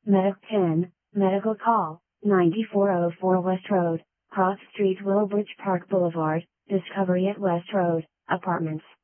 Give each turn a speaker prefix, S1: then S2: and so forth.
S1: Medic PIN, medical call, 9404 West Road, Cross Street, Willowbridge Park Boulevard, Discovery at West Road, Apartments.